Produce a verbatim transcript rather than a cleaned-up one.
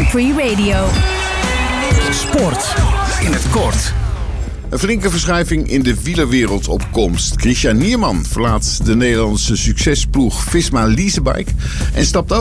Grand Prix Radio. Sport in het kort. Een flinke verschuiving in de wielerwereld op komst. Christian Nierman verlaat de Nederlandse succesploeg Visma Leasebike en stapt